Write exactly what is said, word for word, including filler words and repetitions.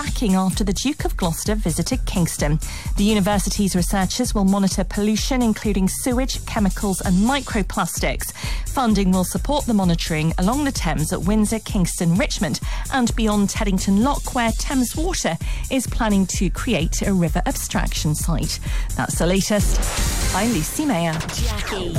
backing after the Duke of Gloucester visited Kingston. The university's researchers will monitor pollution, including sewage, chemicals and microplastics. Funding will support the monitoring along the Thames at Windsor, Kingston, Richmond and beyond Teddington Lock, where Thames Water is planning to create a river abstraction site. That's the latest. I'm Lucy Mayer. Jackie.